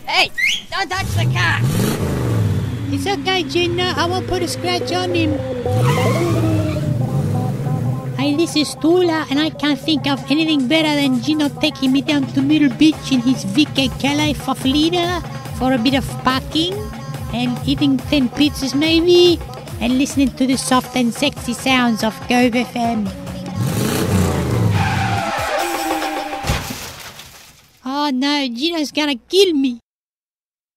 Hey, don't touch the car! It's okay, Gina. I won't put a scratch on him. Hey, this is Tula, and I can't think of anything better than Gino taking me down to Middle Beach in his Vicky Calais Faflida for a bit of parking and eating 10 pizzas maybe and listening to the soft and sexy sounds of Go FM. Oh no, Gino's gonna kill me.